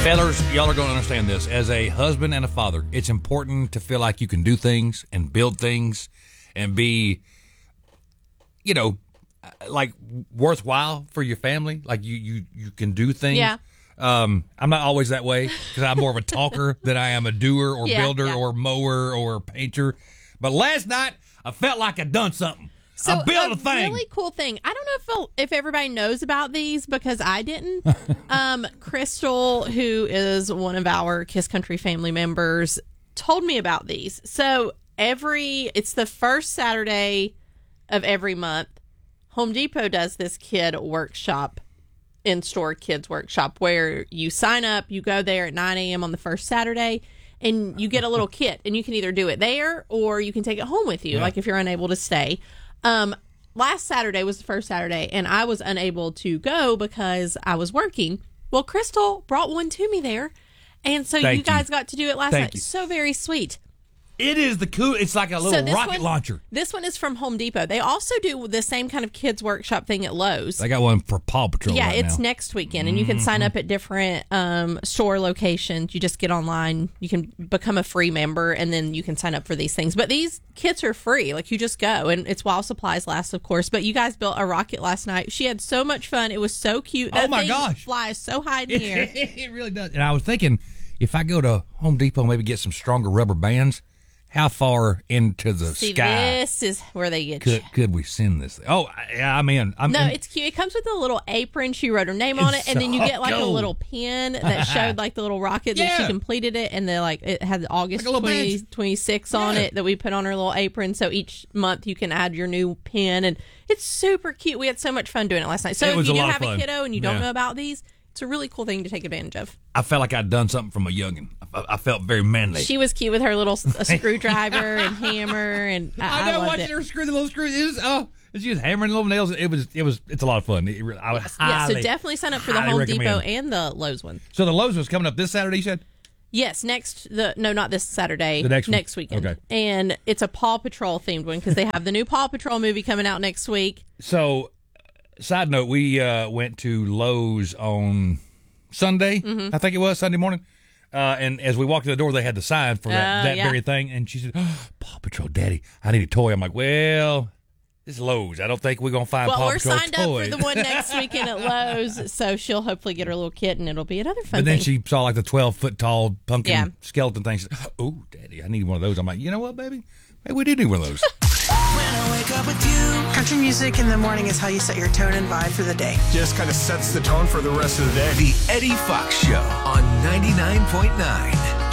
Fellas, y'all are going to understand this. As a husband and a father, it's important to feel like you can do things and build things and be, like worthwhile for your family. Like you can do things. Yeah. I'm not always that way because I'm more of a talker than I am a doer or builder or mower or painter. But last night, I felt like I'd done something. So I built a thing. Really cool thing. I don't know if everybody knows about these because I didn't. Crystal, who is one of our Kiss Country family members, told me about these. So it's the first Saturday of every month. Home Depot does this kid workshop, in-store kids workshop, where you sign up, you go there at 9 a.m. on the first Saturday, and you get a little kit, and you can either do it there or you can take it home with you, like if you're unable to stay. Last Saturday was the first Saturday, and I was unable to go because I was working. Well, Crystal brought one to me there, and so you guys got to do it last night. So very sweet. It is the cool. It's like a little rocket launcher. This one is from Home Depot. They also do the same kind of kids workshop thing at Lowe's. They got one for Paw Patrol. Yeah, right it's now. next weekend, and you can sign up at different store locations. You just get online. You can become a free member, and then you can sign up for these things. But these kits are free. Like, you just go, and it's while supplies last, of course. But you guys built a rocket last night. She had so much fun. It was so cute. That my thing gosh. flies so high in the air. It really does. And I was thinking, if I go to Home Depot, maybe get some stronger rubber bands. How far into the sky? This is where they get you. Could we send this thing? Oh, yeah, I'm in. It's cute. It comes with a little apron. She wrote her name on it, and then you get like a little pin that showed like the little rocket that she completed it, and then like it had August 2026 on it that we put on her little apron. So each month you can add your new pin, and it's super cute. We had so much fun doing it last night. So if you do have a kiddo and you don't know about these, it's a really cool thing to take advantage of. I felt like I'd done something from a youngin'. I felt very manly. She was cute with her little screwdriver and hammer, and I know watching her screw the little screws. She was hammering little nails. It's a lot of fun. So definitely sign up for the Home Depot and the Lowe's one. So the Lowe's was coming up this Saturday, you said? Yes, not this Saturday. The next weekend. Okay. And it's a Paw Patrol themed one because they have the new Paw Patrol movie coming out next week. So, side note, we went to Lowe's on Sunday. I think it was Sunday morning. And as we walked to the door, they had the sign for that very thing. And she said, Paw Patrol, Daddy, I need a toy. I'm like, well, this is Lowe's. I don't think we're going to find Paw Patrol toys. Well, we're signed up for the one next weekend at Lowe's, so she'll hopefully get her little kit, and ittle be another fun thing. But then she saw like the 12-foot-tall pumpkin skeleton thing. She said, oh, Daddy, I need one of those. I'm like, you know what, baby? Maybe we did need one of those. When I wake up with you. Country music in the morning is how you set your tone and vibe for the day. Just kind of sets the tone for the rest of the day. The Eddie Fox Show on 99.9